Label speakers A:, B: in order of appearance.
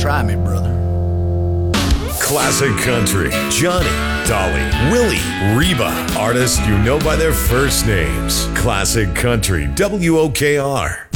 A: Try me, brother.
B: Classic Country. Johnny, Dolly, Willie, Reba. Artists you know by their first names. Classic Country, WOKR.